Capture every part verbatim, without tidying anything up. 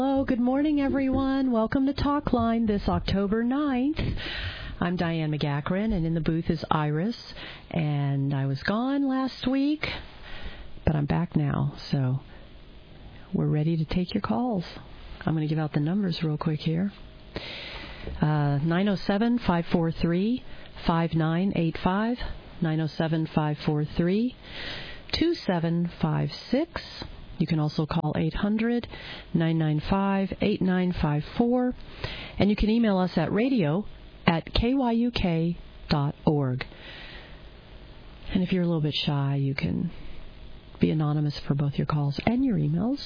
Hello, good morning, everyone. Welcome to Talk Line this October ninth. I'm Diane McGachran, and in the booth is Iris. And I was gone last week, but I'm back now, so we're ready to take your calls. I'm going to give out the numbers real quick here. Uh, nine oh seven, five four three, five nine eight five, nine oh seven, five four three, two seven five six. You can also call eight hundred, nine nine five, eight nine five four, and you can email us at radio at k y u k dot org. And if you're a little bit shy, you can be anonymous for both your calls and your emails.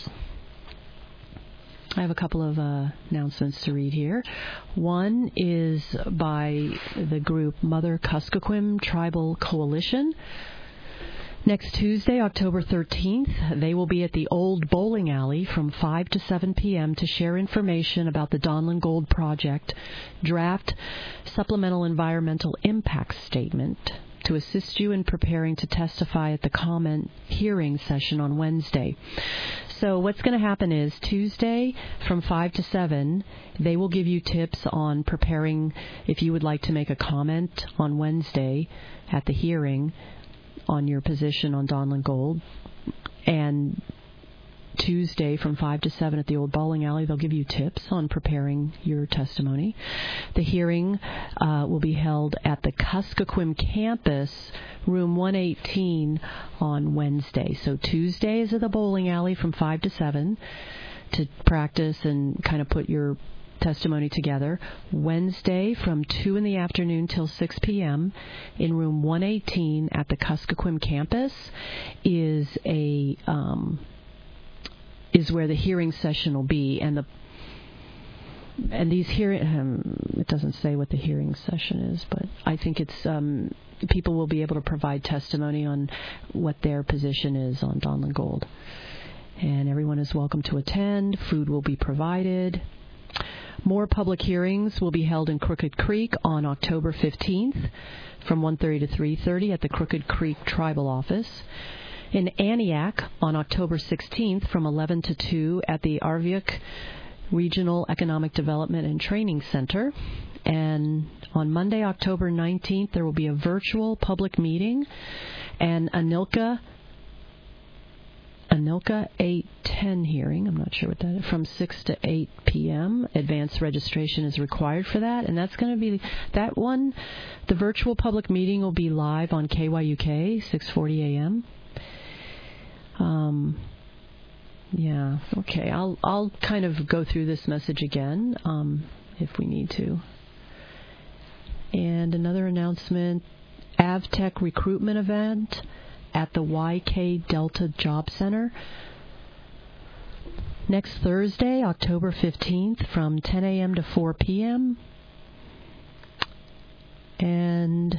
I have a couple of uh, announcements to read here. One is by the group Mother Kuskokwim Tribal Coalition. Next Tuesday, October thirteenth, they will be at the Old Bowling Alley from five to seven p.m. to share information about the Donlin Gold Project draft supplemental environmental impact statement to assist you in preparing to testify at the comment hearing session on Wednesday. So what's going to happen is Tuesday from five to seven, they will give you tips on preparing if you would like to make a comment on Wednesday at the hearing on your position on Donlin Gold. And Tuesday from five to seven at the Old Bowling Alley, they'll give you tips on preparing your testimony. The hearing uh, will be held at the Kuskokwim campus, room one eighteen, on Wednesday. So Tuesday is at the bowling alley from five to seven to practice and kind of put your testimony together. Wednesday from two in the afternoon till six p.m. in room one eighteen at the Kuskokwim campus is a um, is where the hearing session will be, and the and these hearing um, it doesn't say what the hearing session is, but I think it's um, people will be able to provide testimony on what their position is on Donlin Gold, and everyone is welcome to attend. Food will be provided. More public hearings will be held in Crooked Creek on October fifteenth from one thirty to three thirty at the Crooked Creek Tribal Office. In Aniak on October sixteenth from eleven to two at the Arviuk Regional Economic Development and Training Center. And on Monday, October nineteenth, there will be a virtual public meeting and Anilka Anilka eight ten hearing. I'm not sure what that is. From six to eight p.m. Advanced registration is required for that. And that's going to be that one. The virtual public meeting will be live on K Y U K, six forty a.m. Um, yeah, okay. I'll I'll kind of go through this message again um, if we need to. And another announcement, AvTech recruitment event at the Y K Delta Job Center next Thursday, October fifteenth, from ten a.m. to four p.m. And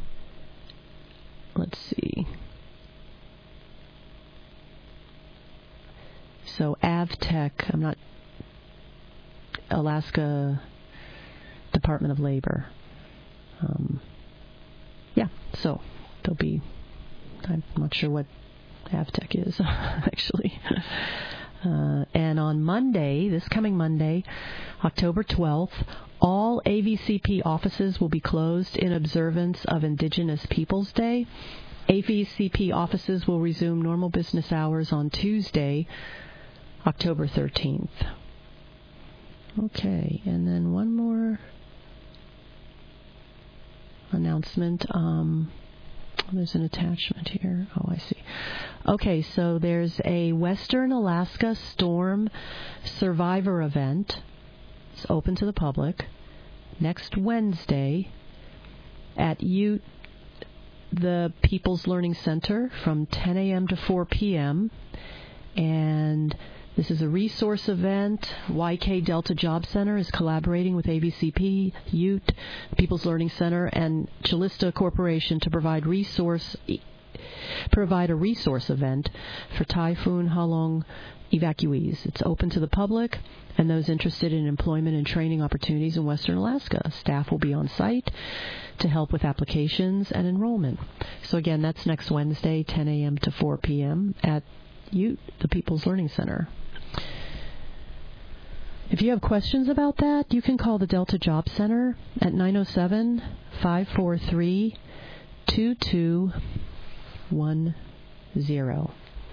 let's see. So AvTech, I'm not, Alaska Department of Labor. Um, yeah, so there'll be, I'm not sure what AvTech is, actually. Uh, and on Monday, this coming Monday, October twelfth, all A V C P offices will be closed in observance of Indigenous Peoples Day. A V C P offices will resume normal business hours on Tuesday, October thirteenth. Okay, and then one more announcement. Um, there's an attachment here. Oh, I see. Okay, so there's a Western Alaska Storm Survivor event. It's open to the public next Wednesday at Ute, the People's Learning Center, from ten a.m. to four p.m. And this is a resource event. Y K Delta Job Center is collaborating with A V C P, Ute, People's Learning Center, and Chalista Corporation to provide resource provide a resource event for Typhoon Halong evacuees. It's open to the public and those interested in employment and training opportunities in Western Alaska. Staff will be on site to help with applications and enrollment. So again, that's next Wednesday, ten a.m. to four p.m. at Ute, the People's Learning Center. If you have questions about that, you can call the Delta Job Center at nine oh seven, five four three, two two one zero.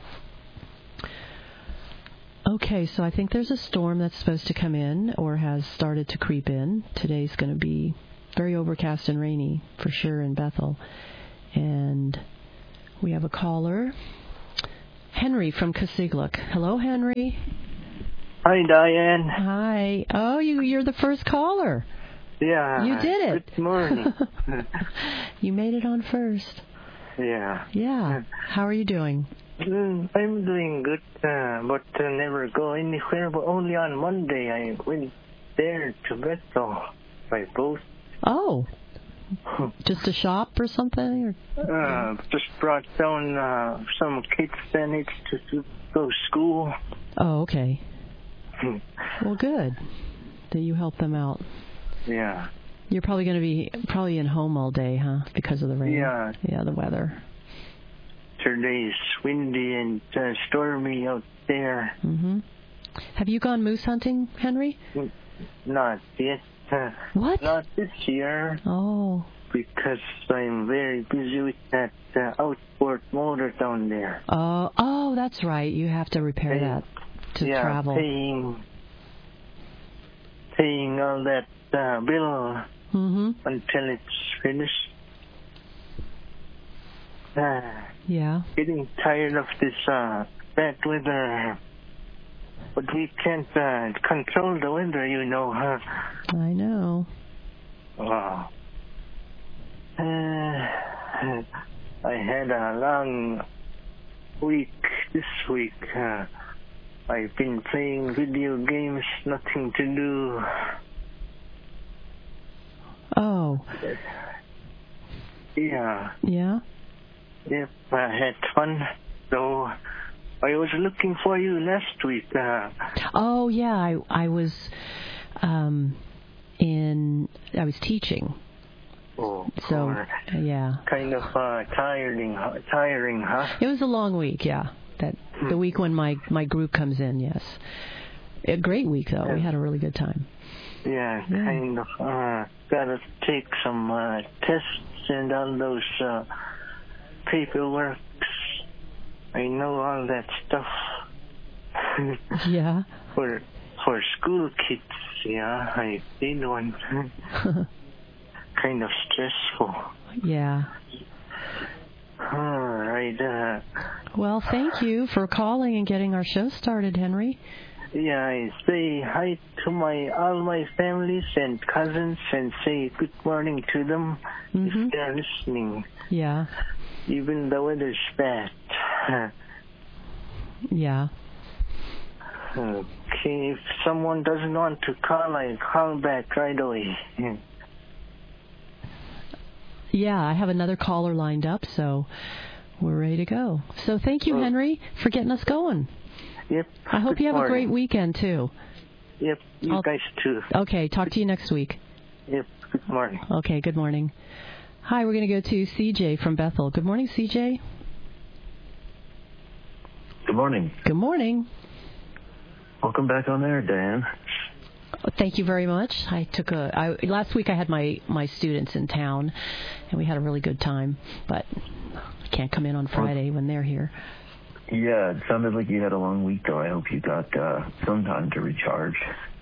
Okay, so I think there's a storm that's supposed to come in or has started to creep in. Today's going to be very overcast and rainy for sure in Bethel. And we have a caller, Henry from Kasigluk. Hello, Henry. Hi, Diane. Hi. Oh, you, you're the first caller. Yeah. You did it. Good morning. You made it on first. Yeah. Yeah. How are you doing? Mm, I'm doing good, uh, but uh, never go anywhere. But only on Monday I went there to Bethel by boat. Oh. Just to shop or something? Or? Uh, just brought down uh, some kids that needs to, to go to school. Oh, okay. Well, good that you helped them out. Yeah. You're probably going to be probably in home all day, huh? Because of the rain. Yeah. Yeah, the weather. Today's windy and uh, stormy out there. Mm-hmm. Have you gone moose hunting, Henry? Not yet. Uh, what? Not this year. Oh. Because I'm very busy with that uh, outboard motor down there. Oh, oh, that's right. You have to repair Pay, that to yeah, travel. paying, paying all that uh, bill mm-hmm. until it's finished. Uh, yeah. Getting tired of this uh, bad weather. But we can't uh, control the weather, you know, huh? I know. Wow. Uh, I had a long week this week. Uh, I've been playing video games, nothing to do. Oh. Yeah. Yeah? Yep, I had fun. So I was looking for you last week. Uh, oh, yeah, I, I was um, in, I was teaching. Oh, so, yeah. Kind of uh, tiring, tiring, huh? It was a long week, yeah. That hmm. The week when my, my group comes in, yes. A great week, though. Yeah. We had a really good time. Yeah, yeah. kind of. Uh, gotta take some uh, tests and all those uh, paperwork. I know all that stuff. yeah. For for school kids, yeah, I did one. Kind of stressful. Yeah. All right. Uh, well, thank you for calling and getting our show started, Henry. Yeah, I say hi to my all my families and cousins and say good morning to them mm-hmm. if they're listening. Yeah. Even the weather's bad. yeah. Okay, if someone doesn't want to call, I call back right away. Yeah, I have another caller lined up, so we're ready to go. So thank you, oh. Henry, for getting us going. Yep. I hope good you have morning. a great weekend, too. Yep, you I'll, guys, too. Okay, talk to you next week. Yep, good morning. Okay, good morning. Hi, we're going to go to C J from Bethel. Good morning, C J. Good morning. Good morning. Welcome back on air, Dan. Thank you very much. I took a I, last week. I had my, my students in town, and we had a really good time. But I can't come in on Friday when they're here. Yeah, it sounded like you had a long week, though. I hope you got uh, some time to recharge.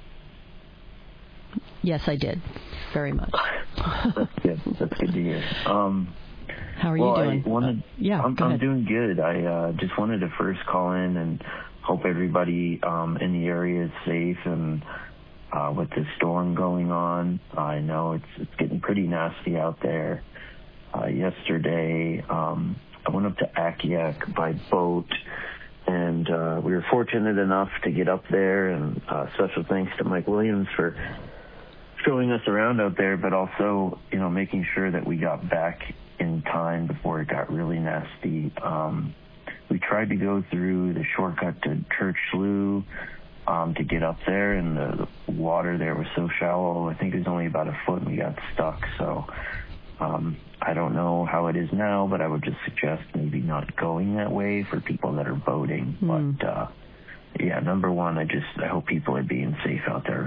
Yes, I did. Very much. That's good. That's good to hear. Um, How are well, you doing? I wanted, uh, yeah, I'm, go I'm ahead. doing good. I uh, just wanted to first call in and hope everybody um, in the area is safe and. Uh, with the storm going on, I know it's it's getting pretty nasty out there. Uh, yesterday, um, I went up to Akiak by boat, and uh, we were fortunate enough to get up there, and uh, special thanks to Mike Williams for showing us around out there, but also, you know, making sure that we got back in time before it got really nasty. Um, we tried to go through the shortcut to Church Slough, Um, to get up there, and the, the water there was so shallow. I think it was only about a foot, and we got stuck. So um, I don't know how it is now, but I would just suggest maybe not going that way for people that are boating. Mm. But uh, yeah, number one, I just I hope people are being safe out there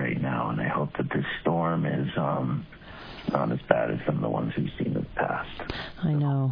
um, not as bad as some of the ones we've seen in the past. I know.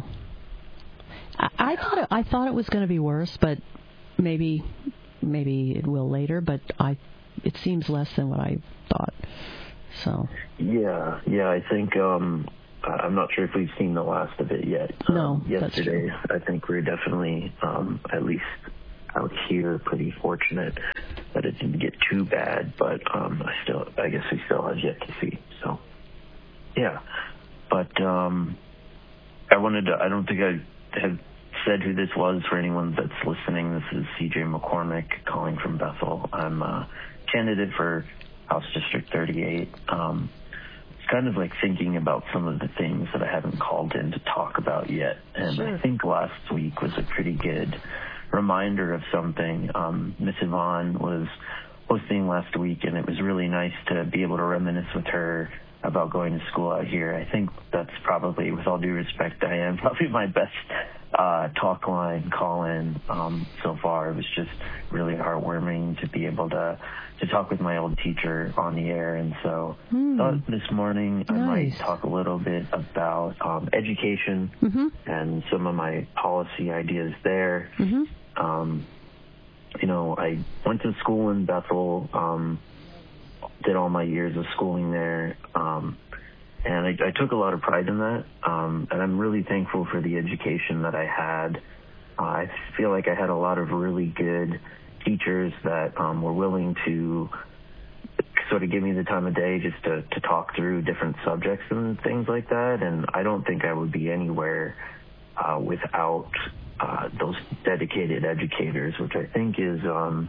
I, I thought it, I thought it was going to be worse, but maybe maybe it will later. But I it seems less than what I thought. So. Yeah, yeah. I think um, I'm not sure if we've seen the last of it yet. No, um, yesterday, that's true. I think we're definitely um, at least out here pretty fortunate that it didn't get too bad. But um, I still, I guess we still have yet to see. So. Yeah, but um, I wanted to, I don't think I have said who this was for anyone that's listening. This is C J McCormick calling from Bethel. I'm a candidate for House District thirty-eight. Um, it's kind of like thinking about some of the things that I haven't called in to talk about yet. And sure. I think last week was a pretty good reminder of something. Um, Miss Yvonne was hosting last week, and it was really nice to be able to reminisce with her about going to school out here. I think that's probably, with all due respect, Diane, probably my best uh, talk line call-in um, so far. It was just really heartwarming to be able to to talk with my old teacher on the air. And so hmm. thought this morning I nice. might talk a little bit about um, education mm-hmm. and some of my policy ideas there. Mm-hmm. Um, you know, I went to school in Bethel, um, did all my years of schooling there, um, and I, I took a lot of pride in that, um, and I'm really thankful for the education that I had. Uh, I feel like I had a lot of really good teachers that um, were willing to sort of give me the time of day just to, to talk through different subjects and things like that, and I don't think I would be anywhere uh, without uh, those dedicated educators, which I think is... Um,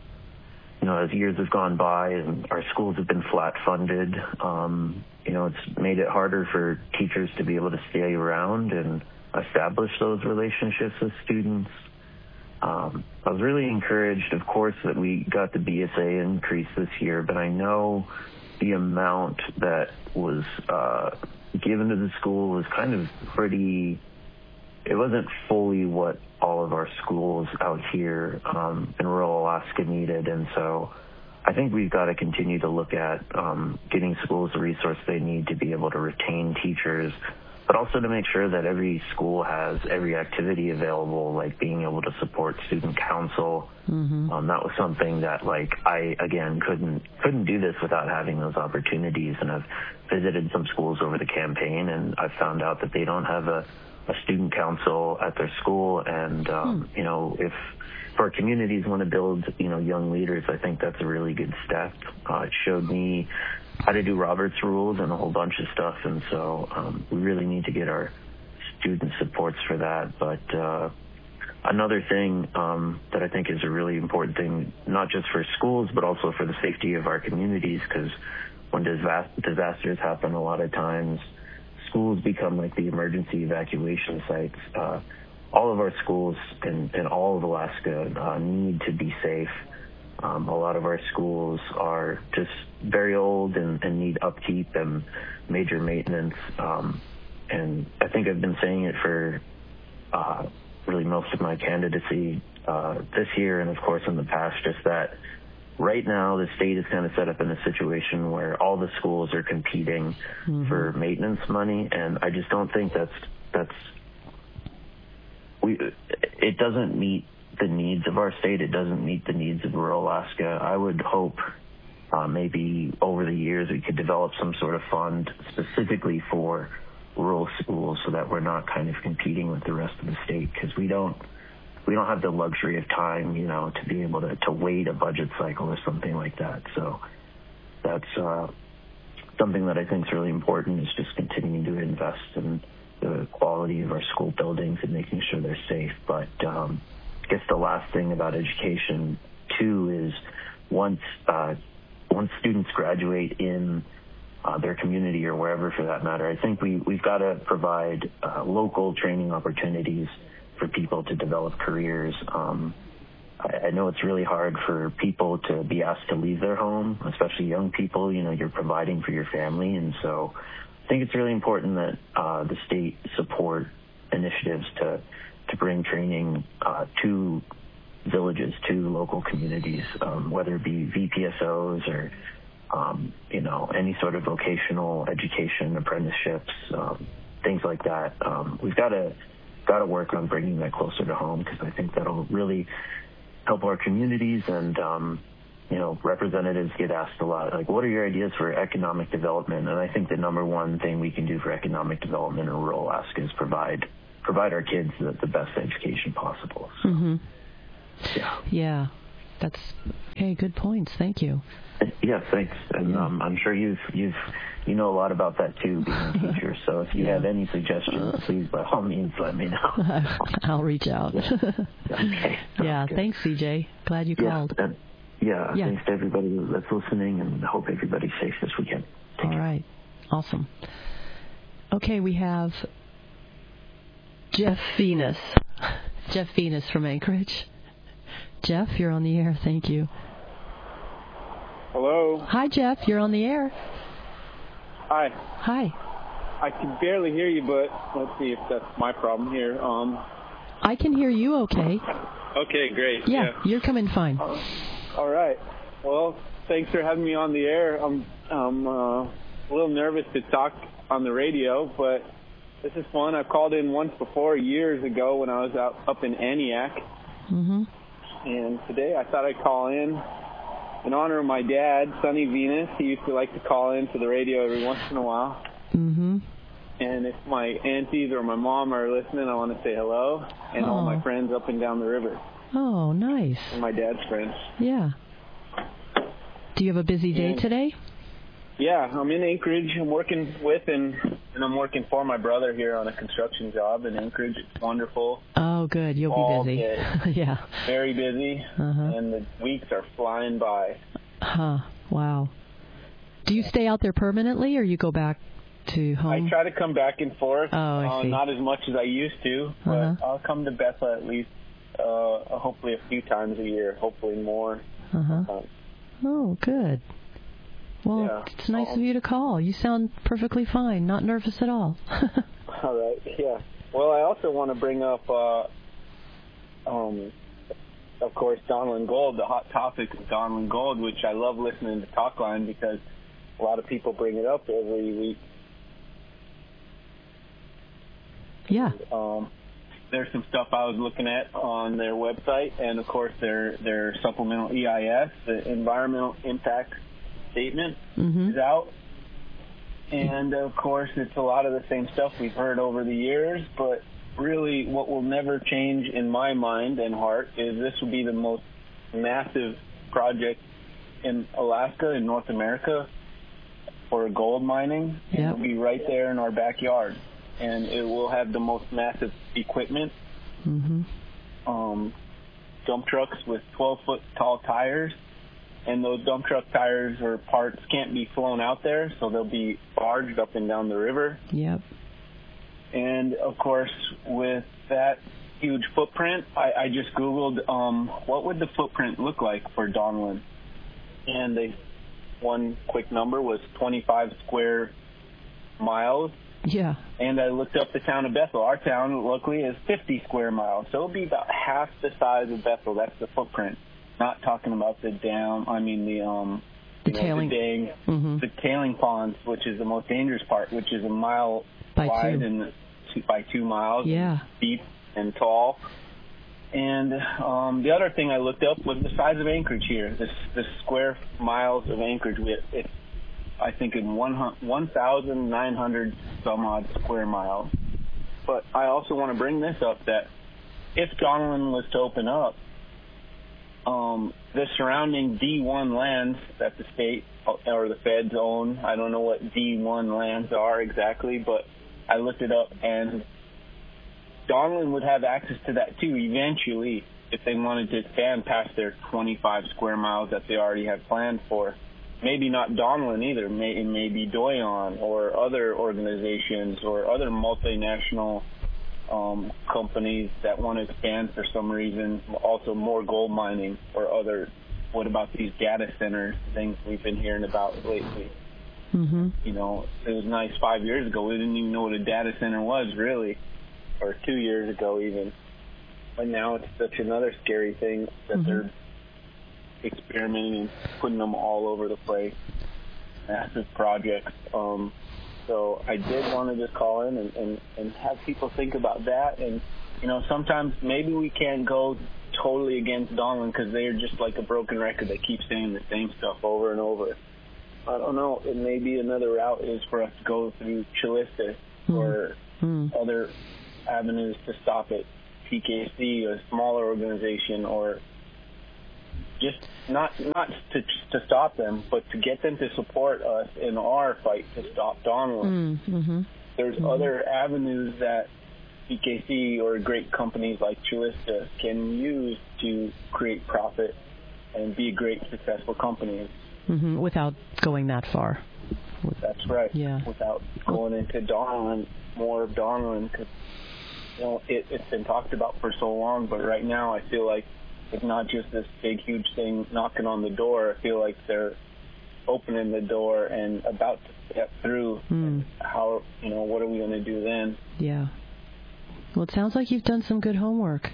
You know, as years have gone by and our schools have been flat funded, um, you know, it's made it harder for teachers to be able to stay around and establish those relationships with students. Um, I was really encouraged, of course, that we got the B S A increase this year, but I know the amount that was uh, given to the school was kind of pretty... It wasn't fully what all of our schools out here um, in rural Alaska needed. And so I think we've got to continue to look at um, getting schools the resource they need to be able to retain teachers, but also to make sure that every school has every activity available, like being able to support student council. Mm-hmm. Um, that was something that, like, I, again, couldn't couldn't do this without having those opportunities. And I've visited some schools over the campaign, and I've found out that they don't have a a student council at their school, and um, hmm. you know, if, if our communities want to build, you know, young leaders, I think that's a really good step. Uh, it showed me how to do Robert's rules and a whole bunch of stuff, and so um, we really need to get our student supports for that. But uh, another thing um, that I think is a really important thing, not just for schools, but also for the safety of our communities, because when dis- disasters happen, a lot of times schools become like the emergency evacuation sites. Uh, all of our schools in, in all of Alaska uh, need to be safe. Um, a lot of our schools are just very old and, and need upkeep and major maintenance. Um, and I think I've been saying it for uh, really most of my candidacy uh, this year, and of course in the past, just that right now, the state is kind of set up in a situation where all the schools are competing mm-hmm. for maintenance money, and I just don't think that's that's we. It doesn't meet the needs of our state. It doesn't meet the needs of rural Alaska. I would hope uh, maybe over the years we could develop some sort of fund specifically for rural schools, so that we're not kind of competing with the rest of the state, because we don't. We don't have the luxury of time, you know, to be able to, to wait a budget cycle or something like that. So that's uh, something that I think is really important, is just continuing to invest in the quality of our school buildings and making sure they're safe. But um, I guess the last thing about education, too, is once, uh, once students graduate in uh, their community or wherever for that matter, I think we, we've got to provide uh, local training opportunities for people to develop careers. Um, I, I know it's really hard for people to be asked to leave their home, especially young people. You know, you're providing for your family, and so I think it's really important that uh, the state support initiatives to to bring training uh, to villages, to local communities, um, whether it be V P S Os or um, you know, any sort of vocational education, apprenticeships, um, things like that. Um, we've got to got to work on bringing that closer to home, because I think that'll really help our communities. And um, you know, representatives get asked a lot, like, what are your ideas for economic development? And I think the number one thing we can do for economic development in rural Alaska is provide provide our kids the, the best education possible. So, mm-hmm. yeah. Yeah. That's, hey, good points. Thank you. Yeah, thanks. And Yeah. um, I'm sure you've you've you know a lot about that too, being a teacher. So if you yeah. have any suggestions, please by all means let me know. I'll reach out. Okay. Yeah. Good. Thanks, C J. Glad you yeah, called. And, yeah. Yeah. Thanks to everybody that's listening, and I hope everybody's safe this weekend. Take All care. right. Awesome. Okay, we have Jeff Venus. Jeff Venus from Anchorage. Jeff, you're on the air. Thank you. Hello. Hi, Jeff. You're on the air. Hi. Hi. I can barely hear you, but let's see if that's my problem here. Um. I can hear you okay. Okay, great. Yeah, Yeah. you're coming fine. Uh, all right. Well, thanks for having me on the air. I'm I'm uh, a little nervous to talk on the radio, but this is fun. I've called in once before, years ago, when I was out up in Aniak. Mm-hmm. And today I thought I'd call in in honor of my dad, Sonny Venus. He used to like to call in to the radio every once in a while. Mm-hmm. And if my aunties or my mom are listening, I want to say hello. And Oh. all my friends up and down the river. Oh, nice. And my dad's friends. Yeah. Do you have a busy day And, today? Yeah, I'm in Anchorage. I'm working with and, and I'm working for my brother here on a construction job in Anchorage. It's wonderful. Oh, good. You'll All be busy. day. Yeah. Very busy. Uh-huh. And the weeks are flying by. Huh. Wow. Do you stay out there permanently, or you go back to home? I try to come back and forth. Oh, I uh, see. Not as much as I used to, but Uh-huh. I'll come to Bethel at least uh, hopefully a few times a year, hopefully more. Uh-huh. Uh, Oh, good. Well, Yeah. it's nice Um, of you to call. You sound perfectly fine, not nervous at all. All right, yeah. Well, I also want to bring up, uh, um, of course, Donlin Gold, the hot topic of Donlin Gold, which I love listening to Talkline because a lot of people bring it up every week. Yeah. Um, there's some stuff I was looking at on their website, and of course their their supplemental E I S, the environmental impact statement, Mm-hmm. is out. And of course it's a lot of the same stuff we've heard over the years, but really what will never change in my mind and heart is this will be the most massive project in Alaska, in North America, for gold mining. Yep. It'll be right there in our backyard. And it will have the most massive equipment, Mm-hmm. um, dump trucks with twelve-foot tall tires. And those dump truck tires or parts can't be flown out there, so they'll be barged up and down the river. Yep. And, of course, with that huge footprint, I, I just Googled um, what would the footprint look like for Donlin. And they, one quick number was twenty-five square miles. Yeah. And I looked up the town of Bethel. Our town, luckily, is fifty square miles. So it'll be about half the size of Bethel. That's the footprint. Not talking about the dam, I mean the, um, The you know, tailing. the, dang, Mm-hmm. the tailing ponds, which is the most dangerous part, which is a mile By wide two. and two, by two miles. Yeah. Deep and tall. And um, the other thing I looked up was the size of Anchorage here. This, the square miles of Anchorage. We- It's, I think, in one thousand nine hundred some odd square miles. But I also want to bring this up that if Donlin was to open up, um, the surrounding D one lands that the state or the feds own, I don't know what D one lands are exactly, but I looked it up, and Donlin would have access to that too eventually if they wanted to expand past their twenty-five square miles that they already have planned for. Maybe not Donlin either. May, it may be Doyon or other organizations or other multinational um, companies that want to expand for some reason. Also more gold mining or other. What about these data centers, things we've been hearing about lately? Mm-hmm. You know, it was nice five years ago. We didn't even know what a data center was, really, or two years ago even. But now it's such another scary thing that Mm-hmm. they're experimenting and putting them all over the place. massive projects. Um, so I did want to just call in and, and, and have people think about that. And, you know, sometimes maybe we can't go totally against Donlin because they're just like a broken record. They keep saying the same stuff over and over. I don't know. It may be another route is for us to go through Chilista mm. or mm. other avenues to stop it. P K C, a smaller organization, or just not not to to stop them, but to get them to support us in our fight to stop Donlin. Mm-hmm. There's mm-hmm. other avenues that P K C or great companies like Chilista can use to create profit and be great, successful companies. Mm-hmm. Without going that far. That's right. Yeah. Without going into Donlin, more of Donlin, because you know it, it's been talked about for so long, but right now I feel like it's not just this big, huge thing knocking on the door. I feel like they're opening the door and about to step through. Mm. How, you know, what are we going to do then? Yeah. Well, it sounds like you've done some good homework.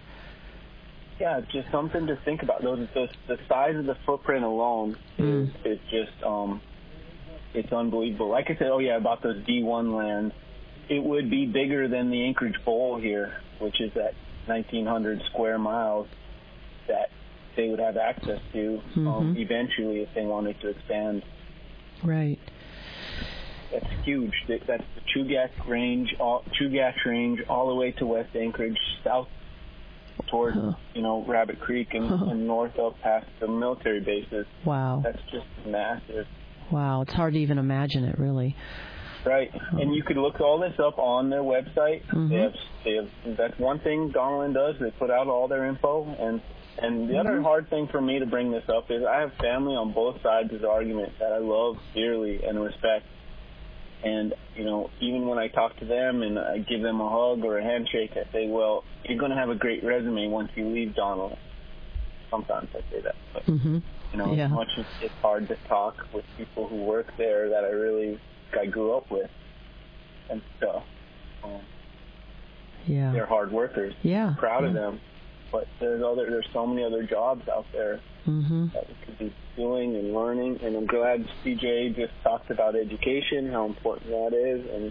Yeah, just something to think about. Those, those the size of the footprint alone mm. is, is just, um, it's unbelievable. Like I said, oh yeah, about those D one lands, it would be bigger than the Anchorage Bowl here, which is at nineteen hundred square miles that they would have access to mm-hmm. um, eventually if they wanted to expand. Right. That's huge. That's the Chugach Range, all, Chugach Range, all the way to West Anchorage, south toward huh. you know Rabbit Creek and, huh. and north up past the military bases. Wow. That's just massive. Wow, it's hard to even imagine it, really. Right, oh. and you can look all this up on their website. Mm-hmm. They have, they have. That's one thing Donlin does. They put out all their info, and and the mm-hmm. other hard thing for me to bring this up is I have family on both sides of the argument that I love dearly and respect. And, you know, even when I talk to them and I give them a hug or a handshake, I say, well, you're going to have a great resume once you leave Donlin. Sometimes I say that. But, mm-hmm. you know, yeah. as much as it's hard to talk with people who work there that I really, I grew up with and stuff. Um, yeah. They're hard workers. Yeah. I'm proud yeah. of them. But there's other, there's so many other jobs out there mm-hmm. that we could be doing and learning. And I'm glad C J just talked about education, how important that is, and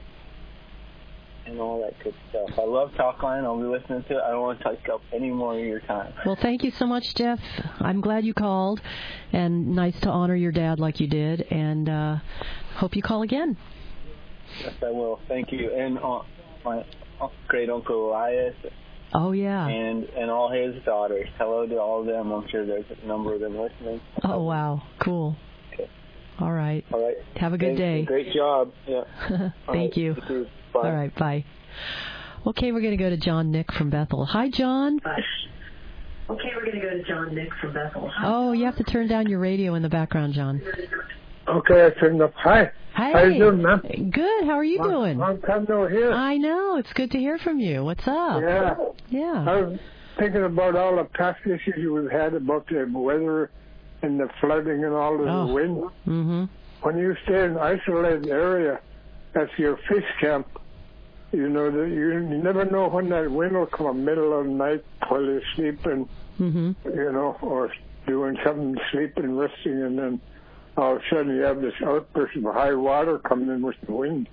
and all that good stuff. I love Talkline. I'll be listening to it. I don't want to take up any more of your time. Well, thank you so much, Jeff. I'm glad you called, and nice to honor your dad like you did, and uh, hope you call again. Yes, I will. Thank you. And uh, my great uncle Elias. Oh, yeah. And and all his daughters. Hello to all of them. I'm sure there's a number of them listening. Oh, wow. Cool. Okay. All right. All right. Have a good Thanks. day. Great job. Yeah. Thank right. you. you bye. All right. Bye. Okay, we're going to go to John Nick from Bethel. Hi, John. Bye. Okay, we're going to go to John Nick from Bethel. Hi. Oh, you have to turn down your radio in the background, John. Okay, I turned up. Hi. Hey. How you doing, man? Good. How are you long, doing? Long time no hear. I know. It's good to hear from you. What's up? Yeah. Yeah. I was thinking about all the past issues we've had about the weather and the flooding and all of oh. the wind. Mm-hmm. When you stay in an isolated area, that's your fish camp. You know, that you, you never know when that wind will come, middle of the night while you're sleeping, mm-hmm. you know, or doing something, sleeping, resting, and then all of a sudden you have this outburst of high water coming in with the wind.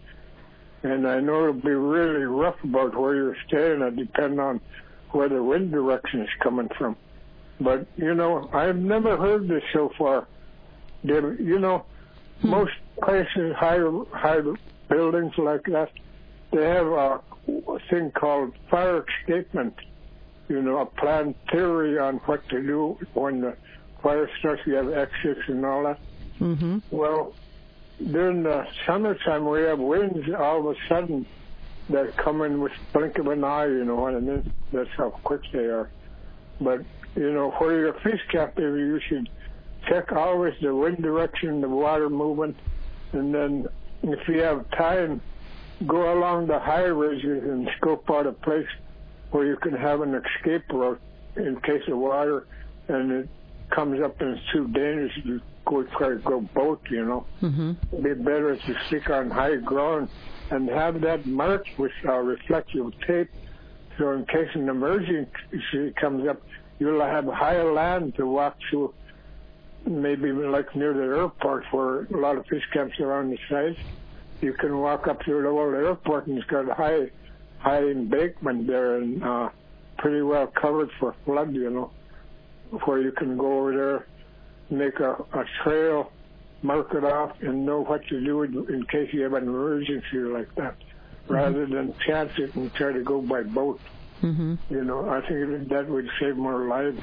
And I know it'll be really rough about where you're staying. It depends on where the wind direction is coming from. But, you know, I've never heard this so far. David, you know, hmm. most places, high, high buildings like that, they have a thing called fire escapement. You know, a planned theory on what to do when the fire starts. You have exits and all that. Mm-hmm. Well, during the summertime, we have winds all of a sudden that come in with blink of an eye, you know, and that's how quick they are. But, you know, where your fish camp is, you should check always the wind direction, the water movement, and then if you have time, go along the high ridges and scope out a place where you can have an escape route in case of water and it comes up and it's too dangerous to go try to go boat, you know. Mm-hmm. It'd be better to stick on high ground and have that marked with uh, reflective tape, so in case an emergency comes up, you'll have higher land to walk through maybe like near the airport where a lot of fish camps are on the side. You can walk up to the old airport and it's got a high, high embankment there and uh, pretty well covered for flood, you know, where you can go over there, make a, a trail, mark it off, and know what to do in, in case you have an emergency like that, mm-hmm. rather than chance it and try to go by boat. Mm-hmm. You know, I think that would save more lives.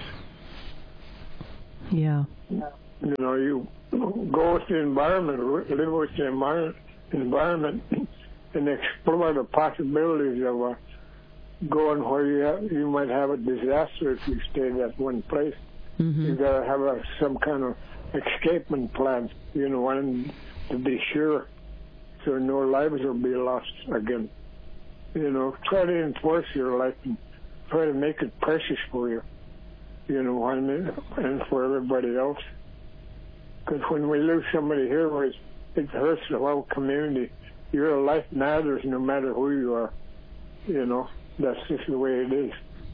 Yeah. You know, you go with the environment, live with the environment, environment and explore the possibilities of uh, going where you have, you might have a disaster if you stay at one place. Mm-hmm. You got to have a, some kind of escapement plan, you know, and to be sure so no lives will be lost again. You know, try to enforce your life and try to make it precious for you, you know what I mean, and for everybody else. Because when we lose somebody here, it, it hurts the whole community. Your life matters no matter who you are, you know. That's just the way it is.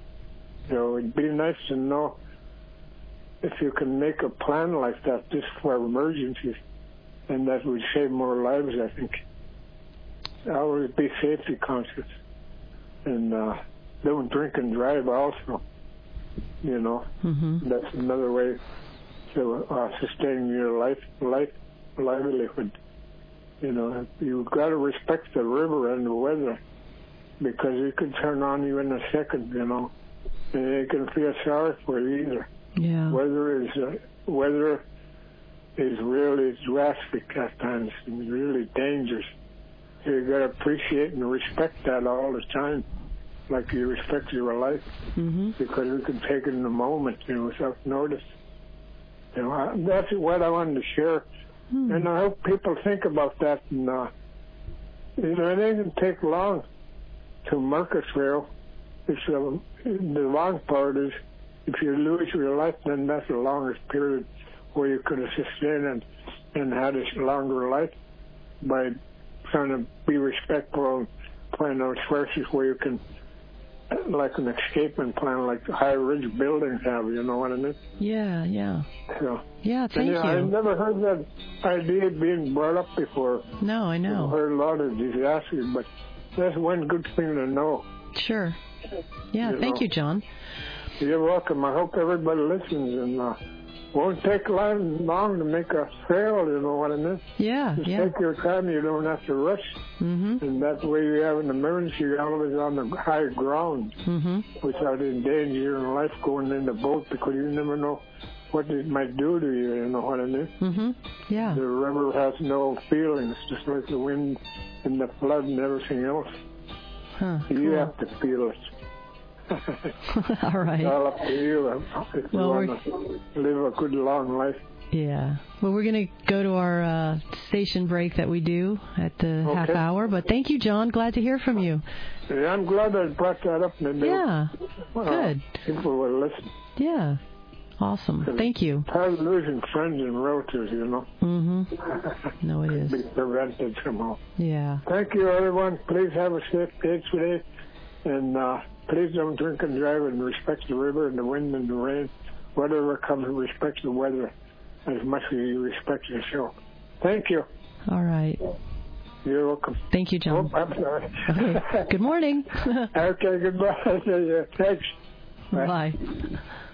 So it'd be nice to know if you can make a plan like that just for emergencies, and that would save more lives, I think. Always be safety conscious, and uh, don't drink and drive also, you know. Mm-hmm. That's another way to uh, sustain your life, life livelihood. You know, you've got to respect the river and the weather, because it could turn on you in a second, you know, and you can feel sorry for you either. Yeah. Weather is uh, weather is really drastic at times and really dangerous. So you got to appreciate and respect that all the time, like you respect your life, mm-hmm. because you can take it in a moment, you know, without notice. You know, I, that's what I wanted to share, mm. and I hope people think about that. And uh, you know, it doesn't take long to mark a trail. It's uh, the long part is if you lose your life, then that's the longest period where you could have sustained and, and had a longer life by trying to be respectful and plan those sources where you can, like an escapement plan, like the high ridge buildings have, you know what I mean? Yeah, yeah. So, yeah, thank and, you. I've never heard that idea being brought up before. No, I know. I've heard a lot of disasters, but that's one good thing to know. Sure. Yeah, you thank know. you, John. You're welcome. I hope everybody listens, and uh, won't take long, long to make a trail, you know what I mean? Yeah, Just yeah. take your time. You don't have to rush. Mm-hmm. And that way you have an emergency, you're always on the high ground, mm-hmm. without endangering life going in the boat, because you never know what it might do to you, you know what I mean? Mm-hmm. Yeah. The river has no feelings, just like the wind and the flood and everything else. Huh, you cool. have to feel it. All right. It's all up to you if well, you want to live a good long life. Yeah. Well, we're going to go to our uh, station break that we do at the okay. half hour. But thank you, John. Glad to hear from you. Yeah, I'm glad I brought that up. Maybe yeah. Well, good. People will listen. Yeah. Awesome. Thank you. Tired of losing friends and relatives, you know. Mm-hmm. No, it is. Be prevented somehow. Yeah. Thank you, everyone. Please have a safe day today. And uh, please don't drink and drive, and respect the river and the wind and the rain. Whatever comes, respect the weather as much as you respect yourself. Thank you. All right. You're welcome. Thank you, John. Oh, I'm sorry. Okay. Good morning. Okay, goodbye. Thanks. Bye. Bye.